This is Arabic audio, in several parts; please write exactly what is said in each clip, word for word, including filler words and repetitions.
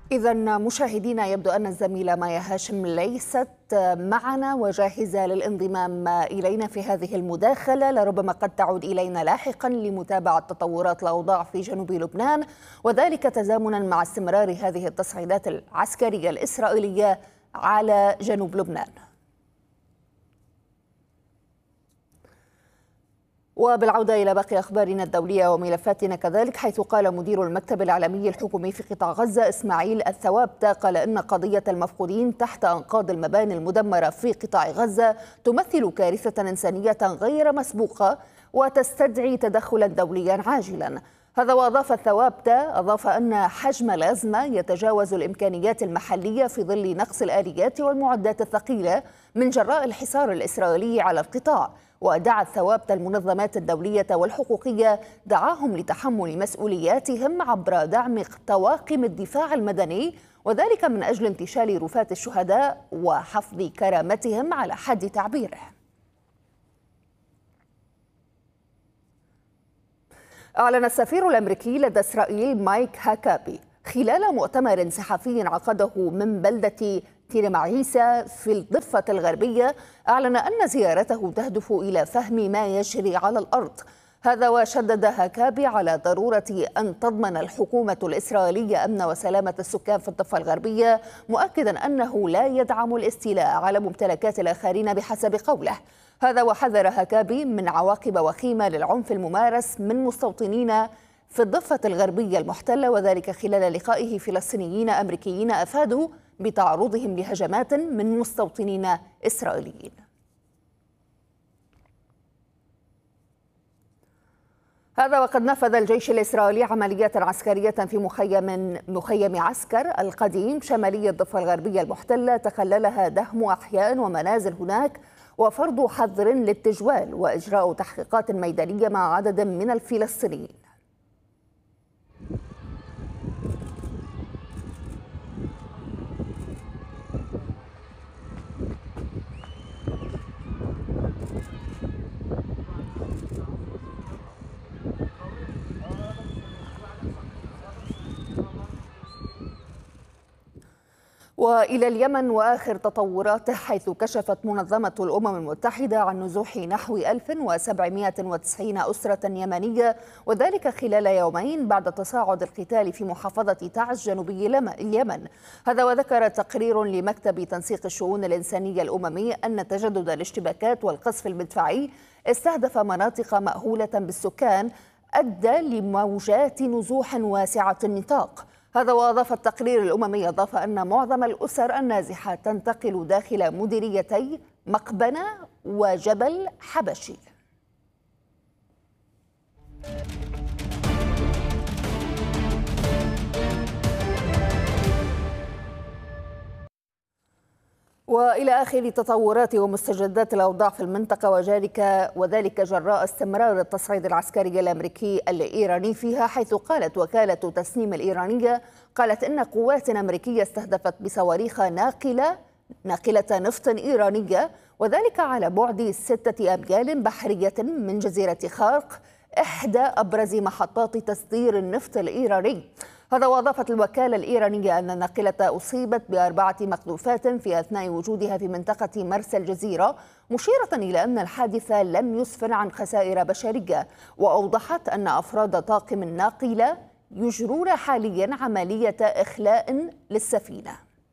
إذا مشاهدينا، يبدو أن الزميلة مايا هاشم ليست معنا وجاهزة للانضمام إلينا في هذه المداخلة، لربما قد تعود إلينا لاحقا لمتابعة تطورات الأوضاع في جنوب لبنان، وذلك تزامنا مع استمرار هذه التصعيدات العسكرية الإسرائيلية على جنوب لبنان. وبالعودة إلى باقي أخبارنا الدولية وملفاتنا كذلك، حيث قال مدير المكتب الإعلامي الحكومي في قطاع غزة إسماعيل الثوابتة قال إن قضية المفقودين تحت أنقاض المباني المدمرة في قطاع غزة تمثل كارثة إنسانية غير مسبوقة وتستدعي تدخلا دوليا عاجلا. هذا وأضاف الثوابتة أضاف أن حجم الأزمة يتجاوز الإمكانيات المحلية في ظل نقص الآليات والمعدات الثقيلة من جراء الحصار الإسرائيلي على القطاع. ودعا الثوابتة المنظمات الدولية والحقوقية دعاهم لتحمل مسؤولياتهم عبر دعم طواقم الدفاع المدني، وذلك من أجل انتشال رفات الشهداء وحفظ كرامتهم على حد تعبيره. أعلن السفير الأمريكي لدى إسرائيل مايك هاكابي خلال مؤتمر صحفي عقده من بلدة تيرمعيسا في الضفة الغربية، أعلن أن زيارته تهدف إلى فهم ما يجري على الأرض. هذا وشدد هاكابي على ضرورة أن تضمن الحكومة الإسرائيلية أمن وسلامة السكان في الضفة الغربية، مؤكدا أنه لا يدعم الاستيلاء على ممتلكات الآخرين بحسب قوله. هذا وحذر هاكابي من عواقب وخيمة للعنف الممارس من مستوطنين في الضفة الغربية المحتلة، وذلك خلال لقائه فلسطينيين أمريكيين أفادوا بتعرضهم لهجمات من مستوطنين إسرائيليين. هذا وقد نفذ الجيش الإسرائيلي عمليات عسكرية في مخيم مخيم عسكر القديم شمالي الضفة الغربية المحتلة، تخللها دهم أحياء ومنازل هناك وفرض حظر للتجوال وإجراء تحقيقات ميدانية مع عدد من الفلسطينيين. وإلى اليمن وآخر تطوراته، حيث كشفت منظمة الأمم المتحدة عن نزوح نحو ألف وسبعمائة وتسعين أسرة يمنية، وذلك خلال يومين بعد تصاعد القتال في محافظة تعز جنوبي اليمن. هذا وذكر تقرير لمكتب تنسيق الشؤون الإنسانية الأممي أن تجدد الاشتباكات والقصف المدفعي استهدف مناطق مأهولة بالسكان أدى لموجات نزوح واسعة النطاق. هذا وأضاف التقرير الأممي أضاف أن معظم الأسر النازحة تنتقل داخل مديريتي مقبنة وجبل حبشي. وإلى آخر تطورات ومستجدات الأوضاع في المنطقة، وذلك وذلك جراء استمرار التصعيد العسكري الأمريكي الإيراني فيها، حيث قالت وكالة تسنيم الإيرانية قالت إن قوات أمريكية استهدفت بصواريخ ناقلة ناقلة نفط إيرانية، وذلك على بعد ستة أميال بحرية من جزيرة خارق، إحدى أبرز محطات تصدير النفط الإيراني. هذا وأضافت الوكالة الإيرانية أن الناقلة أصيبت بأربعة مقذوفات في أثناء وجودها في منطقة مرسى الجزيرة، مشيرة إلى أن الحادث لم يسفر عن خسائر بشرية. وأوضحت أن أفراد طاقم الناقلة يجرون حاليا عملية إخلاء للسفينة.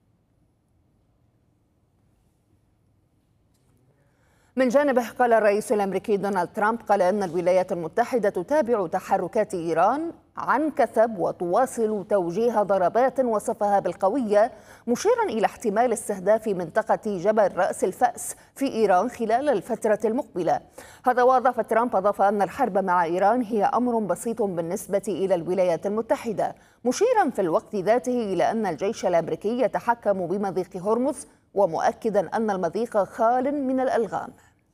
من جانبه قال الرئيس الأمريكي دونالد ترامب قال أن الولايات المتحدة تتابع تحركات إيران عن كثب وتواصل توجيه ضربات وصفها بالقوية، مشيرا إلى احتمال استهداف منطقة جبل رأس الفأس في إيران خلال الفترة المقبلة. هذا وأضاف ترامب أضاف أن الحرب مع إيران هي أمر بسيط بالنسبة إلى الولايات المتحدة، مشيرا في الوقت ذاته إلى أن الجيش الأمريكي يتحكم بمضيق هرمز، ومؤكدا أن المضيق خال من الألغام.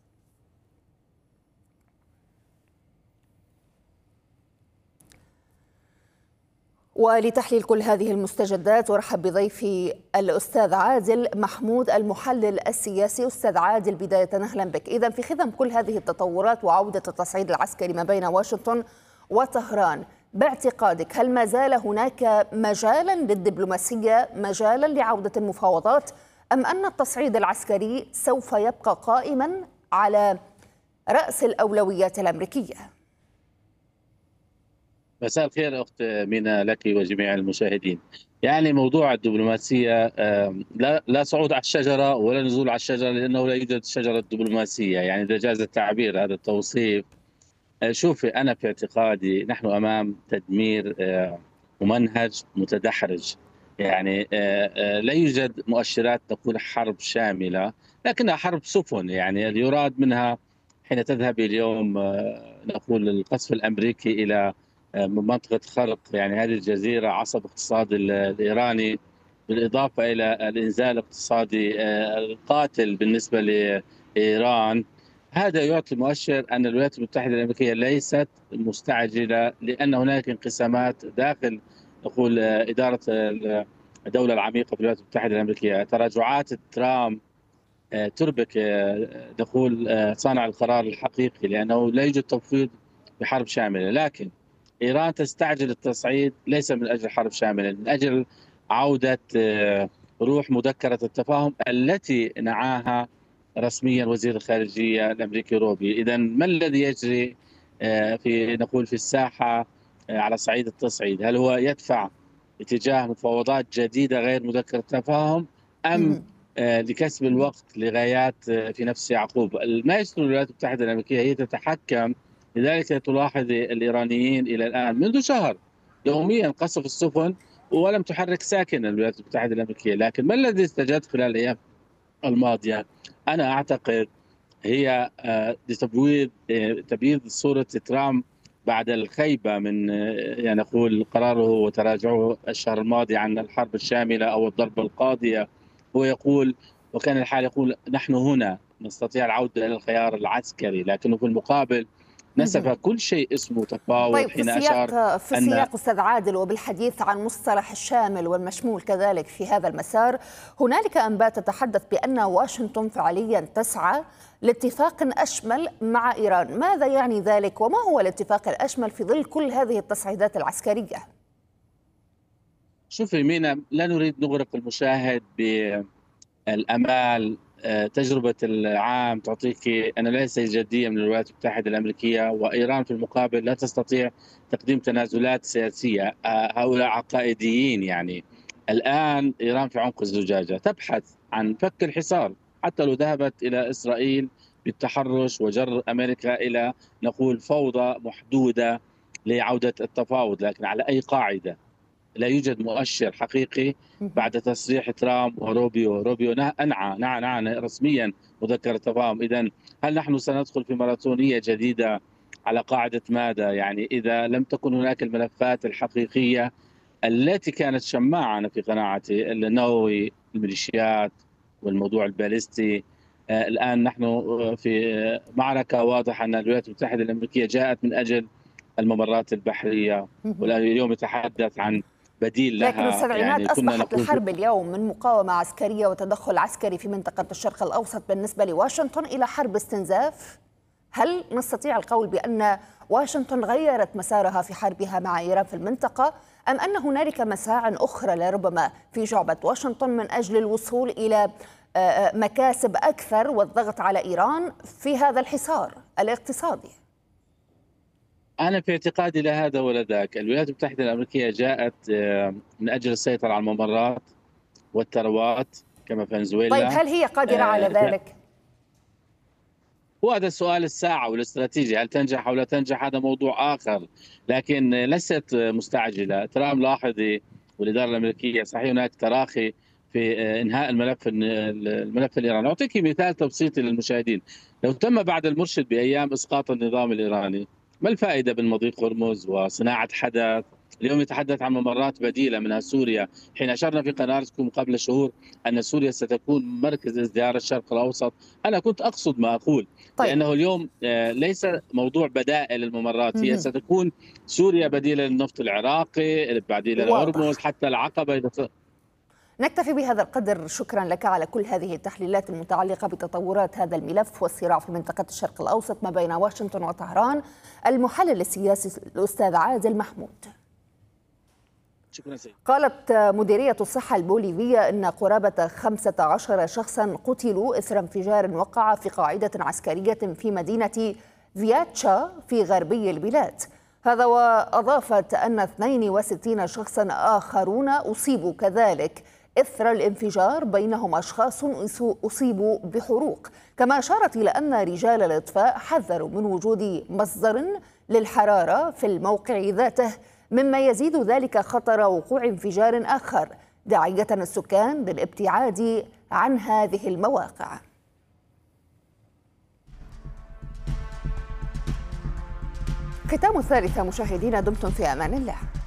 ولتحليل كل هذه المستجدات ورحب بضيفي الأستاذ عادل محمود المحلل السياسي. أستاذ عادل، بداية أهلا بك. إذا في خضم كل هذه التطورات وعودة التصعيد العسكري ما بين واشنطن وطهران، باعتقادك هل ما زال هناك مجالا للدبلوماسية، مجالا لعودة المفاوضات، أم أن التصعيد العسكري سوف يبقى قائما على رأس الأولويات الأمريكية؟ مساء الخير أخت مينا لك وجميع المشاهدين. يعني موضوع الدبلوماسية لا لا صعود على الشجرة ولا نزول على الشجرة، لأنه لا يوجد شجرة دبلوماسية، يعني إذا جاز التعبير هذا التوصيف. شوفي، أنا في اعتقادي نحن أمام تدمير ممنهج متدحرج. يعني لا يوجد مؤشرات تقول حرب شاملة، لكنها حرب سفن. يعني يراد منها حين تذهب اليوم نقول القصف الأمريكي إلى منطقة خرق، يعني هذه الجزيرة عصب اقتصادي الإيراني، بالإضافة إلى الإنزال الاقتصادي القاتل بالنسبة لإيران. هذا يعطي مؤشر أن الولايات المتحدة الأمريكية ليست مستعجلة، لأن هناك انقسامات داخل نقول إدارة الدولة العميقة في الولايات المتحدة الأمريكية. تراجعات ترامب تربك نقول صانع القرار الحقيقي، لأنه لا يوجد تفويض بحرب شاملة. لكن إيران تستعجل التصعيد ليس من أجل حرب شاملة، من أجل عودة روح مذكرة التفاهم التي نعاها رسميا وزير الخارجية الأمريكي روبي. إذا ما الذي يجري في نقول في الساحة على صعيد التصعيد؟ هل هو يدفع اتجاه مفاوضات جديدة غير مذكرة التفاهم، أم لكسب الوقت لغايات في نفس يعقوب؟ ما يجري الولايات المتحدة الأمريكية هي تتحكم. لذلك تلاحظ الإيرانيين إلى الآن منذ شهر يوميا قصف السفن ولم تحرك ساكنا الولايات المتحدة الأمريكية. لكن ما الذي استجد خلال الأيام الماضية؟ أنا أعتقد هي لتبويض تبييض صورة ترامب بعد الخيبة من يعني نقول قراره وتراجعه الشهر الماضي عن الحرب الشاملة أو الضربة القاضية. هو يقول، وكان الحال يقول نحن هنا نستطيع العودة إلى الخيار العسكري، لكنه في المقابل نسف كل شيء اسمه تفاوض. طيب، في حين السياق أشار في السياق أستاذ عادل، وبالحديث عن مصطلح الشامل والمشمول كذلك في هذا المسار، هنالك أنباء تتحدث بأن واشنطن فعليا تسعى لاتفاق أشمل مع إيران. ماذا يعني ذلك، وما هو الاتفاق الأشمل في ظل كل هذه التصعيدات العسكرية؟ شوفي مينا، لا نريد نغرق المشاهد بالأمال. تجربة العام تعطيك أن ليس جدية من الولايات المتحدة الأمريكية، وإيران في المقابل لا تستطيع تقديم تنازلات سياسية. هؤلاء عقائديين. يعني الآن إيران في عنق الزجاجة، تبحث عن فك الحصار، حتى لو ذهبت إلى إسرائيل بالتحرش وجر أمريكا إلى نقول فوضى محدودة لعودة التفاوض. لكن على أي قاعدة؟ لا يوجد مؤشر حقيقي بعد تصريح ترامب وروبيو. روبيو أنعى نعى نعى رسميا مذكرة تفاهم. إذا هل نحن سندخل في ماراثونية جديدة على قاعدة ماذا؟ يعني إذا لم تكن هناك الملفات الحقيقية التي كانت شماعة، أنا في قناعتي، النووي، الميليشيات، والموضوع البالستي. آه الآن نحن في معركة واضحة أن الولايات المتحدة الأمريكية جاءت من أجل الممرات البحرية، واليوم يتحدث عن بديل لها. لكن أستاذ عماد، يعني أصبحت الحرب اليوم من مقاومة عسكرية وتدخل عسكري في منطقة الشرق الأوسط بالنسبة لواشنطن إلى حرب استنزاف. هل نستطيع القول بأن واشنطن غيرت مسارها في حربها مع إيران في المنطقة، أم أن هنالك مساع أخرى لربما في جعبة واشنطن من أجل الوصول إلى مكاسب أكثر والضغط على إيران في هذا الحصار الاقتصادي؟ أنا في اعتقادي لا هذا ولا ذاك. الولايات المتحدة الأمريكية جاءت من أجل السيطرة على الممرات والثروات كما فنزويلا. طيب، هل هي قادرة على ذلك؟ وهذا السؤال الساعة والاستراتيجي، هل تنجح أو لا تنجح هذا موضوع آخر، لكن ليست مستعجلة. ترامب لاحظي والإدارة الأمريكية صحيح هناك تراخي في إنهاء الملف الملف الإيراني. أعطيك مثال تبسيطي للمشاهدين. لو تم بعد المرشد بأيام إسقاط النظام الإيراني، ما الفائدة من مضيق هرمز وصناعة حدث؟ اليوم يتحدث عن ممرات بديلة منها سوريا، حين أشرنا في قناتكم قبل شهور أن سوريا ستكون مركز ازدهار الشرق الأوسط. أنا كنت أقصد ما أقول. طيب. لأنه اليوم ليس موضوع بدائل الممرات، هي ستكون سوريا بديلة للنفط العراقي، بديلة لهرمز، حتى العقبة. نكتفي بهذا القدر. شكرا لك على كل هذه التحليلات المتعلقة بتطورات هذا الملف والصراع في منطقة الشرق الأوسط ما بين واشنطن وطهران. المحلل السياسي الأستاذ عادل محمود. شكرا سيد. قالت مديرية الصحة البوليفية أن قرابة خمسة عشر شخصا قتلوا إثر انفجار وقع في قاعدة عسكرية في مدينة فياتشا في غربي البلاد. هذا وأضافت أن اثنين وستين شخصا آخرون أصيبوا كذلك إثر الانفجار، بينهم أشخاص أصيبوا بحروق. كما أشارت إلى أن رجال الإطفاء حذروا من وجود مصدر للحرارة في الموقع ذاته، مما يزيد ذلك خطر وقوع انفجار آخر، داعية السكان للابتعاد عن هذه المواقع. ختام الثالثة مشاهدينا، دمتم في أمان الله.